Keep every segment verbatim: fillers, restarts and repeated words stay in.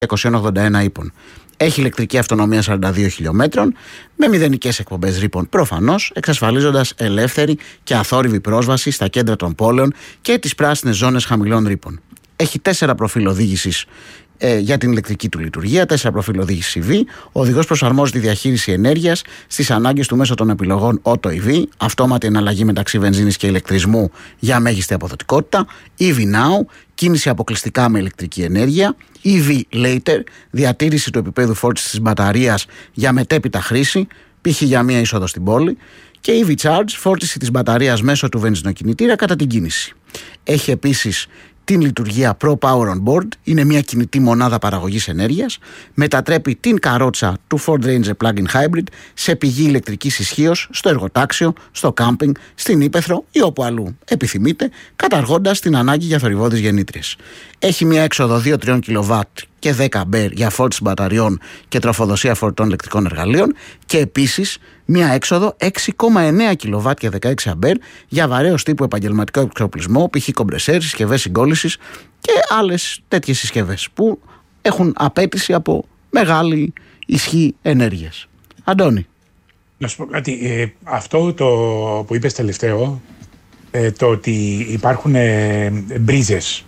είκοσι ένα ογδόντα ένα ύπων. Έχει ηλεκτρική αυτονομία σαράντα δύο χιλιόμετρων, με μηδενικές εκπομπές ρήπων προφανώς, εξασφαλίζοντας ελεύθερη και αθόρυβη πρόσβαση στα κέντρα των πόλεων και τις πράσινες ζώνες χαμηλών ρήπων. Έχει τέσσερα προφίλ οδήγησης ε, για την ηλεκτρική του λειτουργία, τέσσερα προφίλ οδήγηση ι βι. Ο οδηγός προσαρμόζει τη διαχείριση ενέργειας στις ανάγκες του μέσω των επιλογών Auto ι βι, αυτόματη εναλλαγή μεταξύ βενζίνης και ηλεκτρισμού για μέγιστη αποδοτικότητα, ι βι Now, κίνηση αποκλειστικά με ηλεκτρική ενέργεια, ι βι Later, διατήρηση του επίπεδου φόρτισης της μπαταρίας για μετέπειτα χρήση, π.χ. για μία είσοδο στην πόλη, και ι βι Charge, φόρτιση της μπαταρίας μέσω του βενζινοκινητήρα κατά την κίνηση. Έχει επίσης την λειτουργία Pro Power On Board, είναι μια κινητή μονάδα παραγωγής ενέργειας, μετατρέπει την καρότσα του Ford Ranger Plug-in Hybrid σε πηγή ηλεκτρικής ισχύως στο εργοτάξιο, στο κάμπινγκ, στην ύπαιθρο ή όπου αλλού επιθυμείτε, καταργώντας την ανάγκη για θορυβώδεις γεννήτριες. Έχει μια έξοδο δύο με τρία κιλοβάτ και δέκα αμπέρ για φόρτιση μπαταριών και τροφοδοσία φορητών ηλεκτρικών εργαλείων και επίσης μια έξοδο έξι κόμμα εννέα κιλοβάτ και δεκαέξι αμπέρ για βαρέως τύπου επαγγελματικό εξοπλισμό, π.χ. κομπρεσέρ, συσκευές συγκόλλησης και άλλες τέτοιες συσκευές που έχουν απέτηση από μεγάλη ισχύ ενέργειας. Αντώνη. Να σου πω κάτι. Ε, αυτό το που είπες τελευταίο, ε, το ότι υπάρχουν ε, μπρίζες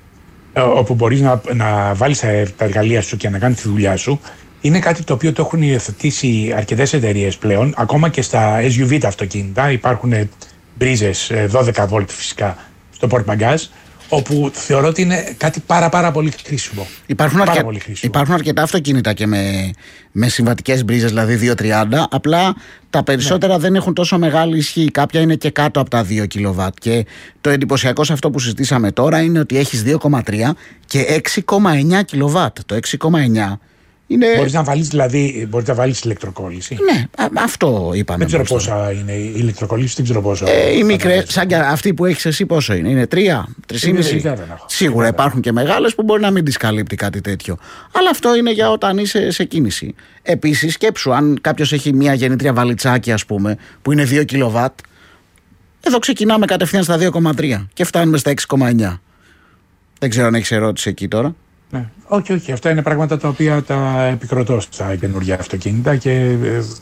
όπου μπορείς να, να βάλεις τα εργαλεία σου και να κάνεις τη δουλειά σου, είναι κάτι το οποίο το έχουν υιοθετήσει αρκετές εταιρείες πλέον. Ακόμα και στα ες γιου βι τα αυτοκίνητα υπάρχουν μπρίζες δώδεκα βολτ φυσικά στο πορτμπαγκάζ, όπου θεωρώ ότι είναι κάτι πάρα πάρα πολύ χρήσιμο. Υπάρχουν, πάρα αρκε... πολύ χρήσιμο. Υπάρχουν αρκετά αυτοκίνητα και με, με συμβατικές μπρίζες, δηλαδή δύο τριάντα, απλά τα περισσότερα ναι. δεν έχουν τόσο μεγάλη ισχύ. Κάποια είναι και κάτω από τα δύο κιλοβάτ. Και το εντυπωσιακό σε αυτό που συζητήσαμε τώρα είναι ότι έχεις δύο κόμμα τρία και έξι κόμμα εννέα κιλοβάτ. Το έξι κόμμα εννέα είναι... Μπορείς να βάλεις δηλαδή, μπορείς να βάλεις ηλεκτροκόλληση. Ναι, αυτό είπαμε. Δεν ξέρω πόσα είναι η ηλεκτροκόλληση, δεν ξέρω πόσα. Ε, οι μικρές, σαν και αυτή που έχεις εσύ πόσο είναι, είναι τρία, τρία κόμμα πέντε. Σίγουρα υπάρχουν και μεγάλες που μπορεί να μην τις καλύπτει κάτι τέτοιο. Αλλά αυτό είναι για όταν είσαι σε κίνηση. Επίσης σκέψου, αν κάποιος έχει μια γεννήτρια βαλιτσάκι ας πούμε, που είναι δύο κιλοβάτ, εδώ ξεκινάμε κατευθείαν στα δύο κόμμα τρία και φτάνουμε στα έξι κόμμα εννέα. Δεν ξέρω αν έχεις ερώτηση εκεί τώρα. Ναι. Όχι, όχι. Αυτά είναι πράγματα τα οποία τα επικροτώ στα καινούργια αυτοκίνητα και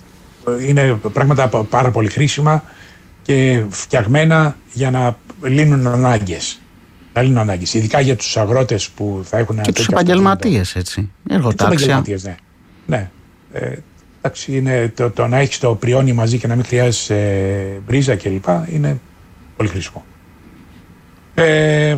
είναι πράγματα πάρα πολύ χρήσιμα και φτιαγμένα για να λύνουν ανάγκες. Να λύνουν ανάγκες. Ειδικά για τους αγρότες που θα έχουν. Και τους επαγγελματίες, έτσι. Εργοτάξια. Τους επαγγελματίες, ναι. ναι. Ε, εντάξει, είναι το, το να έχεις το πριόνι μαζί και να μην χρειάζεσαι ε, μπρίζα κλπ. Είναι πολύ χρήσιμο. Ε,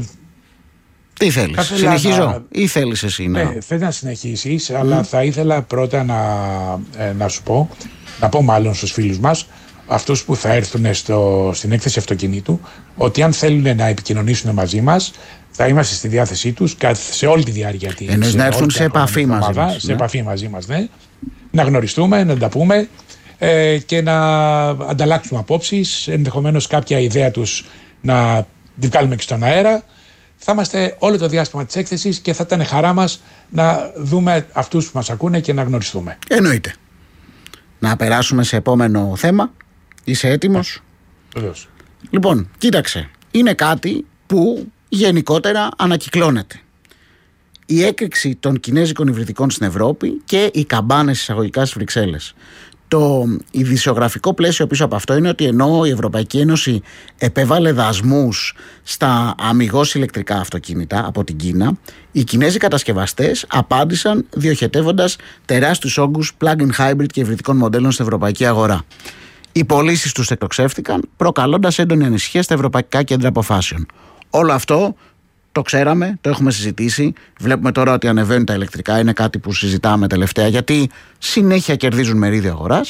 Τι θέλεις, Κάθελα συνεχίζω να... ή θέλεις εσύ να... Ναι, θες να συνεχίσεις, mm. αλλά θα ήθελα πρώτα να, ε, να σου πω, να πω μάλλον στους φίλους μας, αυτούς που θα έρθουν στο, στην έκθεση αυτοκινήτου, ότι αν θέλουν να επικοινωνήσουν μαζί μας, θα είμαστε στη διάθεσή τους σε όλη τη διάρκεια της. Εννοείς να έρθουν σε επαφή μαζί μας. Σε ναι. επαφή μαζί μας, ναι. Να γνωριστούμε, να τα πούμε ε, και να ανταλλάξουμε απόψεις, ενδεχομένως κάποια ιδέα τους να την βγάλουμε και στον αέρα. Θα είμαστε όλο το διάστημα της έκθεσης και θα ήταν χαρά μας να δούμε αυτούς που μας ακούνε και να γνωριστούμε. Εννοείται. Να περάσουμε σε επόμενο θέμα. Είσαι έτοιμος? Βεβαίως. Λοιπόν, κοίταξε. Είναι κάτι που γενικότερα ανακυκλώνεται. Η έκρηξη των κινέζικων υβριδικών στην Ευρώπη και οι καμπάνες εισαγωγικά στις Βρυξέλλες. Το ειδησιογραφικό πλαίσιο πίσω από αυτό είναι ότι ενώ η Ευρωπαϊκή Ένωση επέβαλε δασμούς στα αμιγώς ηλεκτρικά αυτοκίνητα από την Κίνα, οι Κινέζοι κατασκευαστές απάντησαν διοχετεύοντας τεράστιους όγκους plug-in hybrid και υβριδικών μοντέλων στην ευρωπαϊκή αγορά. Οι πωλήσεις τους εκτοξεύτηκαν, προκαλώντας έντονη ανησυχία στα ευρωπαϊκά κέντρα αποφάσεων. Όλο αυτό το ξέραμε, το έχουμε συζητήσει. Βλέπουμε τώρα ότι ανεβαίνουν τα ηλεκτρικά, είναι κάτι που συζητάμε τελευταία, γιατί συνέχεια κερδίζουν μερίδιο αγοράς.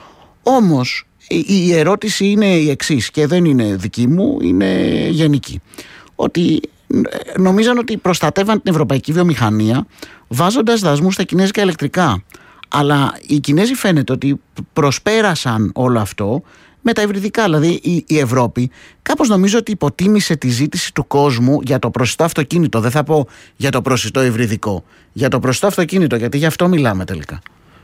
Όμως η ερώτηση είναι η εξής, και δεν είναι δική μου, είναι γενική. Ότι νομίζαν ότι προστατεύαν την ευρωπαϊκή βιομηχανία βάζοντας δασμούς στα κινέζικα ηλεκτρικά. Αλλά οι Κινέζοι φαίνεται ότι προσπέρασαν όλο αυτό με τα υβριδικά. Δηλαδή η, η Ευρώπη κάπως νομίζω ότι υποτίμησε τη ζήτηση του κόσμου για το προσιτό αυτοκίνητο. Δεν θα πω για το προσιτό υβριδικό. Για το προσιτό αυτοκίνητο, γιατί γι' αυτό μιλάμε τελικά.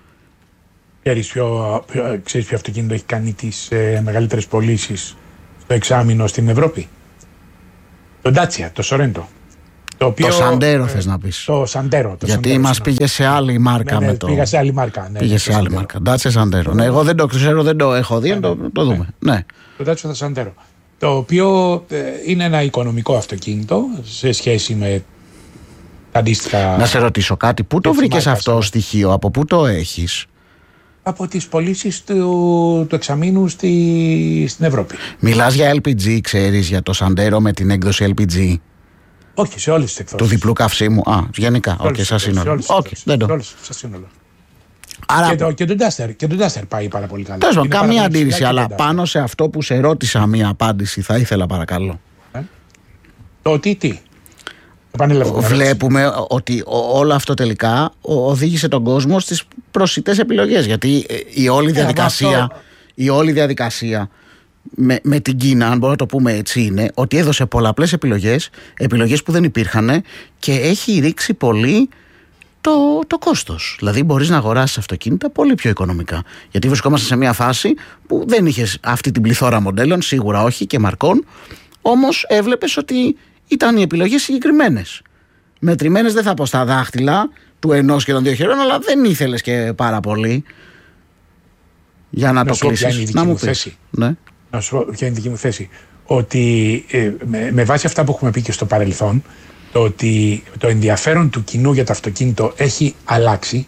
Ξέρεις ποιο, ποιο, ξέρεις ποιο αυτοκίνητο έχει κάνει τις ε, μεγαλύτερες πωλήσεις στο εξάμηνο στην Ευρώπη? Το Dacia, το Sorento. Το, οποίο, το Σαντέρο θες να πεις. Το Σαντέρο. Το Γιατί μας πήγε σε άλλη μάρκα. Ναι, ναι, με το... πήγα σε άλλη μάρκα. Ναι, πήγε ναι, σε άλλη μάρκα. Ντάτσε Σαντέρο. Ναι, εγώ δεν το ξέρω, δεν το έχω δει, ναι, ναι, το, το δούμε. Ναι. Ναι. Το Ντάτσε Σαντέρο. Το οποίο ε, είναι ένα οικονομικό αυτοκίνητο σε σχέση με αντίστοιχα. Να σε ρωτήσω κάτι, πού το βρήκες αυτό το στοιχείο, από πού το έχεις? Από τις πωλήσεις του, του εξαμήνου στη, στην Ευρώπη. Μιλάς για ελ πι τζι, ξέρεις, για το Σαντέρο με την έκδοση ελ πι τζι? Όχι, σε όλες τις εκδόσεις. Του διπλού καυσίμου. Α, γενικά. Οκ, okay, σαν σύνολο. Όχι, δεν το. Σε όλες, σαν σύνολο. Άρα... Και, το, και, τον Duster, και τον Duster πάει πάρα πολύ καλά. Τέλος πάντων, καμία αντίρρηση, αλλά πάνω σε αυτό που σε ρώτησα μία απάντηση θα ήθελα παρακαλώ. Ε? Το τι, τι. Βλέπουμε ότι όλο αυτό τελικά οδήγησε τον κόσμο στις προσιτές επιλογές. Γιατί η όλη διαδικασία, αυτό... η όλη διαδικασία με, με την Κίνα, αν μπορούμε να το πούμε έτσι, είναι ότι έδωσε πολλαπλές επιλογές, επιλογές που δεν υπήρχαν και έχει ρίξει πολύ το, το κόστος. Δηλαδή μπορείς να αγοράσεις αυτοκίνητα πολύ πιο οικονομικά. Γιατί βρισκόμαστε σε μια φάση που δεν είχες αυτή την πληθώρα μοντέλων, σίγουρα όχι, και μαρκών, όμως έβλεπες ότι ήταν οι επιλογές συγκεκριμένες. Μετρημένες, δεν θα πω στα δάχτυλα του ενός και των δύο χερών, αλλά δεν ήθελες και πάρα πολύ για να, να το κλείσεις. Να μου πεις. Ναι. Να σου πω ποια είναι η δική μου θέση. Ότι ε, με, με βάση αυτά που έχουμε πει και στο παρελθόν, το ότι το ενδιαφέρον του κοινού για το αυτοκίνητο έχει αλλάξει.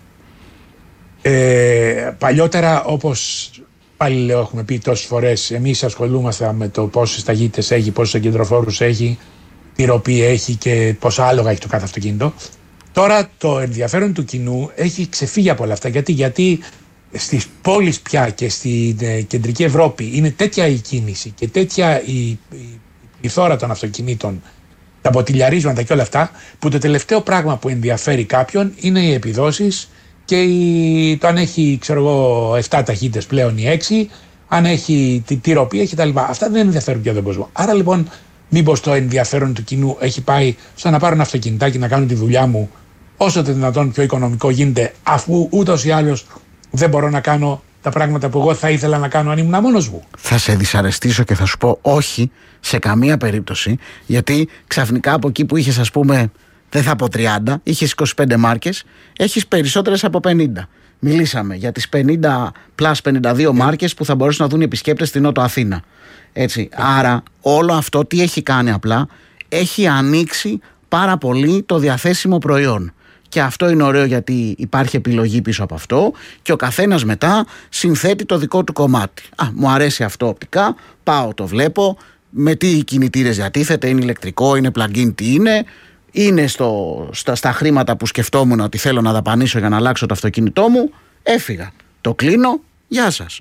Ε, παλιότερα, όπως πάλι λέω, έχουμε πει τόσες φορές, εμείς ασχολούμαστε με το πόσες ταχύτητες έχει, πόσους εγκεντροφόρους έχει, τι ροπή έχει και πόσα άλογα έχει το κάθε αυτοκίνητο. Τώρα το ενδιαφέρον του κοινού έχει ξεφύγει από όλα αυτά. Γιατί, γιατί στις πόλεις πια και στην ε, κεντρική Ευρώπη είναι τέτοια η κίνηση και τέτοια η, η, η πληθώρα των αυτοκινήτων, τα μποτιλιαρίσματα και όλα αυτά, που το τελευταίο πράγμα που ενδιαφέρει κάποιον είναι οι επιδόσεις και η, το αν έχει, ξέρω εγώ, επτά ταχύτητες πλέον ή έξι, αν έχει τι, τι ροπή έχει κτλ. Αυτά δεν ενδιαφέρουν πια τον κόσμο. Άρα λοιπόν, μήπως το ενδιαφέρον του κοινού έχει πάει στο να πάρω ένα αυτοκινητάκι να κάνω τη δουλειά μου όσο το δυνατόν πιο οικονομικό γίνεται, αφού ούτως ή άλλως δεν μπορώ να κάνω τα πράγματα που εγώ θα ήθελα να κάνω αν ήμουν μόνος μου. Θα σε δυσαρεστήσω και θα σου πω όχι σε καμία περίπτωση, γιατί ξαφνικά από εκεί που είχες, ας πούμε, δεν θα πω τριάντα, είχες είκοσι πέντε μάρκες, έχεις περισσότερες από πενήντα. Μιλήσαμε για τις πενήντα πλας πενήντα δύο μάρκες που θα μπορούσαν να δουν οι επισκέπτες στην Νότο Αθήνα. Έτσι. Άρα όλο αυτό τι έχει κάνει? Απλά έχει ανοίξει πάρα πολύ το διαθέσιμο προϊόν. Και αυτό είναι ωραίο, γιατί υπάρχει επιλογή πίσω από αυτό και ο καθένας μετά συνθέτει το δικό του κομμάτι. Α, μου αρέσει αυτό οπτικά, πάω, το βλέπω, με τι κινητήρες διατίθεται, είναι ηλεκτρικό, είναι plug-in, τι είναι, είναι στο, στα, στα χρήματα που σκεφτόμουν ότι θέλω να δαπανίσω για να αλλάξω το αυτοκίνητό μου, έφυγα. Το κλείνω, γεια σας.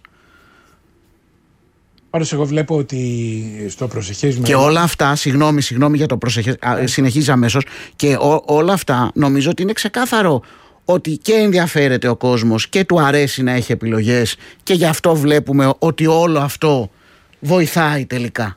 Πάντως εγώ βλέπω ότι στο προσεχές μέλλον... Και όλα αυτά, συγγνώμη, συγγνώμη για το προσεχές, yeah. συνεχίζει αμέσως, και ό, όλα αυτά νομίζω ότι είναι ξεκάθαρο ότι και ενδιαφέρεται ο κόσμος και του αρέσει να έχει επιλογές, και γι' αυτό βλέπουμε ότι όλο αυτό βοηθάει τελικά.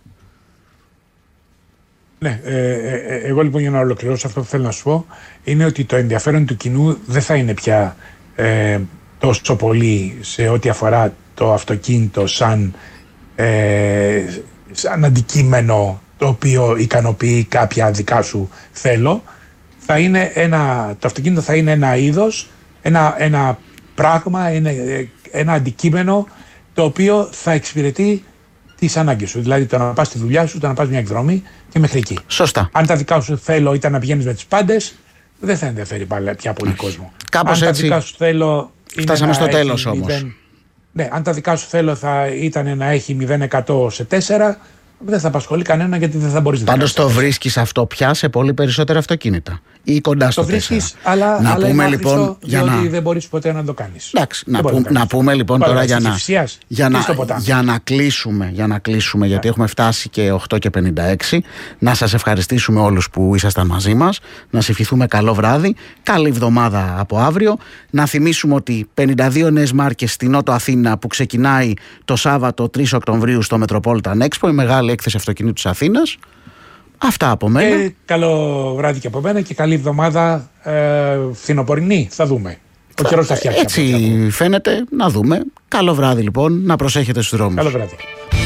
Ναι, ε, ε, εγώ λοιπόν για να ολοκληρώσω αυτό που θέλω να σου πω είναι ότι το ενδιαφέρον του κοινού δεν θα είναι πια ε, τόσο πολύ σε ό,τι αφορά το αυτοκίνητο σαν Ε, σαν αντικείμενο το οποίο ικανοποιεί κάποια δικά σου θέλω. Θα είναι ένα, το αυτοκίνητο θα είναι ένα είδος, ένα, ένα πράγμα, ένα, ένα αντικείμενο το οποίο θα εξυπηρετεί τις ανάγκες σου. Δηλαδή το να πας στη δουλειά σου, το να πας μια εκδρομή και μέχρι εκεί. Σωστά. Αν τα δικά σου θέλω ήταν να πηγαίνεις με τις πάντες, δεν θα ενδιαφέρει πια πολύ κόσμο. Κάπως αν έτσι τα δικά σου θέλω φτάσαμε στο τέλος όμως. μηδέν, ναι, αν τα δικά σου θέλω θα ήταν να έχει μηδέν τοις εκατό σε τέσσερα, δεν θα απασχολεί κανένα, γιατί δεν θα μπορείς να. Πάντως το βρίσκεις αυτό πια σε πολύ περισσότερα αυτοκίνητα ή κοντά στο τέσσερα. Το βρίσκεις, αλλά, να αλλά πούμε είναι λοιπόν, άχρηστο, για διότι να... δεν μπορείς ποτέ να το κάνεις. Εντάξει, να, που, να πούμε λοιπόν Πάρα τώρα για να, για, να, για να κλείσουμε, για να κλείσουμε, γιατί έχουμε φτάσει και οκτώ και πενήντα έξι. Να σας ευχαριστήσουμε όλους που ήσασταν μαζί μας, να σας ευχηθούμε καλό βράδυ, καλή εβδομάδα από αύριο. Να θυμίσουμε ότι πενήντα δύο νέες μάρκες στη Νότο Αθήνα που ξεκινάει το Σάββατο τρεις Οκτωβρίου στο Metropolitan Expo, η μεγάλη έκθεση αυτοκινήτου της Αθήνας. Αυτά από μένα. Και καλό βράδυ και από μένα και καλή εβδομάδα ε, φθινοπορεινή. Θα δούμε. Ο καιρός θα φτιάξει. Έτσι φαίνεται. Να δούμε. Καλό βράδυ λοιπόν. Να προσέχετε στους δρόμους. Καλό βράδυ.